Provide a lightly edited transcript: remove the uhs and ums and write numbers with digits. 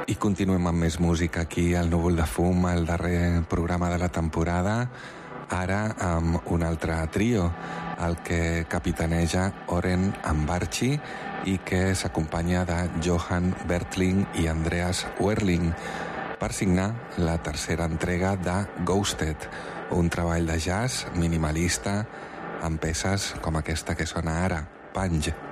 I continuem amb més música aquí al Núvol de Fum, el darrer programa de la temporada, ara amb un altre trio, el que capitaneja Oren Ambarchi i que s'acompanya de Johan Bertling i Andreas Werling per signar la tercera entrega de Ghosted, un treball de jazz minimalista amb peces com aquesta que sona ara, Punch.